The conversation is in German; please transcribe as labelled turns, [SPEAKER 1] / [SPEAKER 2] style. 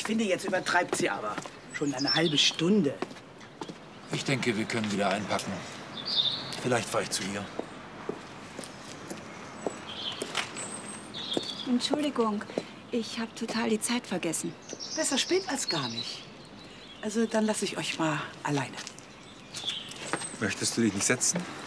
[SPEAKER 1] finde, jetzt übertreibt sie aber. Schon eine halbe Stunde.
[SPEAKER 2] Ich denke, wir können wieder einpacken. Vielleicht fahre ich zu ihr.
[SPEAKER 3] Entschuldigung, ich habe total die Zeit vergessen.
[SPEAKER 1] Besser spät als gar nicht. Also dann lasse ich euch mal alleine.
[SPEAKER 4] Möchtest du dich nicht setzen?